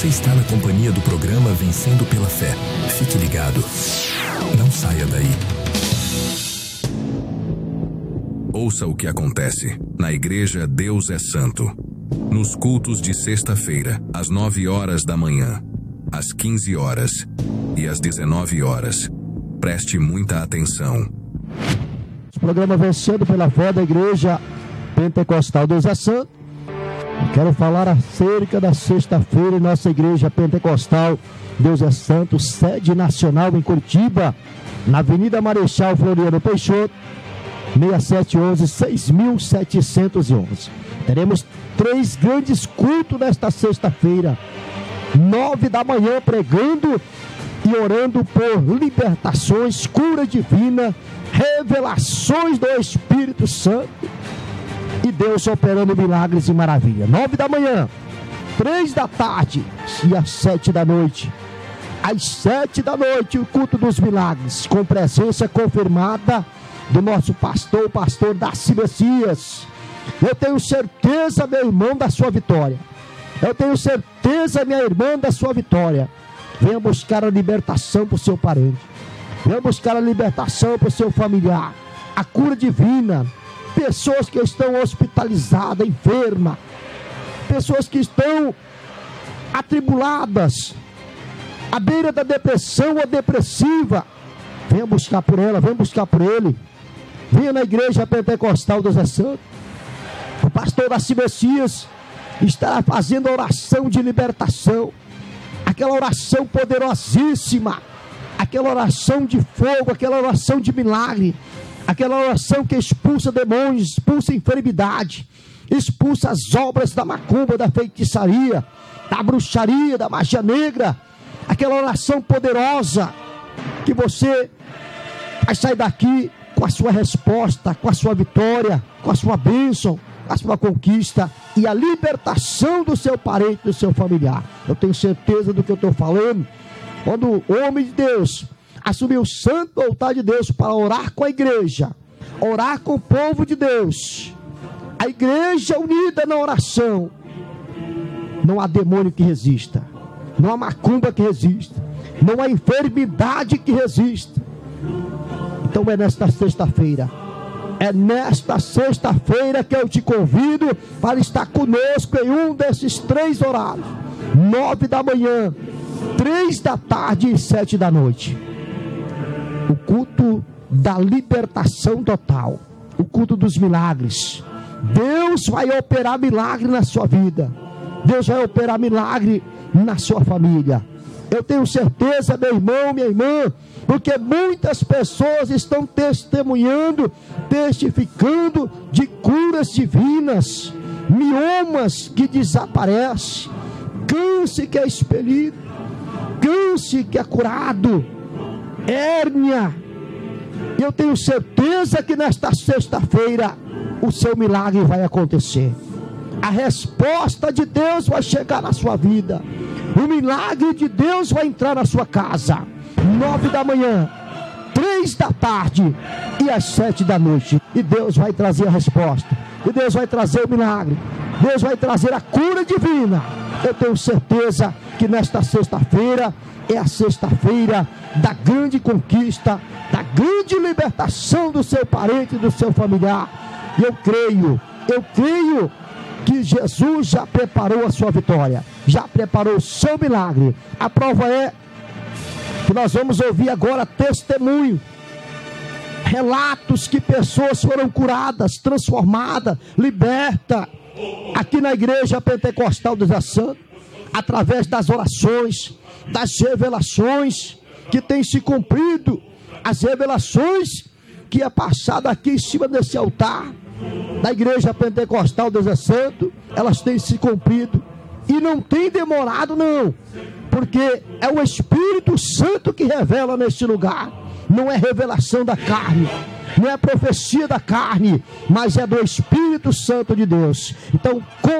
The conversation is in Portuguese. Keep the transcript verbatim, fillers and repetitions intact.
Você está na companhia do programa Vencendo pela Fé. Fique ligado. Não saia daí. Ouça o que acontece na Igreja Deus é Santo. Nos cultos de sexta-feira, às nove horas da manhã, às quinze horas e às dezenove horas. Preste muita atenção. O programa Vencendo pela Fé da Igreja Pentecostal Deus é Santo. Quero falar acerca da sexta-feira em nossa Igreja Pentecostal Deus é Santo, sede nacional em Curitiba, na Avenida Marechal Floriano Peixoto, seis sete um um, seis mil setecentos e onze. Teremos três grandes cultos nesta sexta-feira, nove da manhã, pregando e orando por libertações, cura divina, revelações do Espírito Santo e Deus operando milagres e maravilhas. Nove da manhã, três da tarde e às sete da noite. Às sete da noite, o culto dos milagres, com presença confirmada do nosso pastor, o pastor Darcy Messias. Eu tenho certeza, meu irmão, da sua vitória. Eu tenho certeza, minha irmã, da sua vitória. Venha buscar a libertação para o seu parente. Venha buscar a libertação para o seu familiar. A cura divina. Pessoas que estão hospitalizadas, enfermas. Pessoas que estão atribuladas, à beira da depressão ou depressiva. Venha buscar por ela, venha buscar por ele. Venha na Igreja Pentecostal Deus é Santo. O pastor Darcy Messias estará fazendo a oração de libertação. Aquela oração poderosíssima. Aquela oração de fogo, aquela oração de milagre. Aquela oração que expulsa demônios, expulsa enfermidade, expulsa as obras da macumba, da feitiçaria, da bruxaria, da magia negra. Aquela oração poderosa que você vai sair daqui com a sua resposta, com a sua vitória, com a sua bênção, com a sua conquista e a libertação do seu parente, do seu familiar. Eu tenho certeza do que eu estou falando. Quando o homem de Deus assumiu o santo altar de Deus para orar com a igreja, orar com o povo de Deus, a igreja unida na oração, não há demônio que resista, não há macumba que resista, não há enfermidade que resista. Então é nesta sexta-feira, é nesta sexta-feira que eu te convido para estar conosco em um desses três horários, nove da manhã, três da tarde e sete da noite. O culto da libertação total, o culto dos milagres. Deus vai operar milagre na sua vida, Deus vai operar milagre na sua família. Eu tenho certeza, meu irmão, minha irmã, porque muitas pessoas estão testemunhando, testificando de curas divinas, miomas que desaparecem, câncer que é expelido, câncer que é curado, hérnia. E eu tenho certeza que nesta sexta-feira o seu milagre vai acontecer. A resposta de Deus vai chegar na sua vida. O milagre de Deus vai entrar na sua casa. Nove da manhã, três da tarde e às sete da noite. E Deus vai trazer a resposta. E Deus vai trazer o milagre. Deus vai trazer a cura divina. Eu tenho certeza que nesta sexta-feira é a sexta-feira da grande conquista, da grande libertação do seu parente, do seu familiar. E eu creio, eu creio que Jesus já preparou a sua vitória, já preparou o seu milagre. A prova é que nós vamos ouvir agora testemunho, relatos que pessoas foram curadas, transformadas, libertas, aqui na Igreja Pentecostal Deus é Santo, através das orações, das revelações que têm se cumprido, as revelações que é passado aqui em cima desse altar da Igreja Pentecostal Deus é Santo, elas têm se cumprido e não tem demorado não, porque é o Espírito Santo que revela neste lugar, não é revelação da carne, não é profecia da carne, mas é do Espírito Santo de Deus. Então, com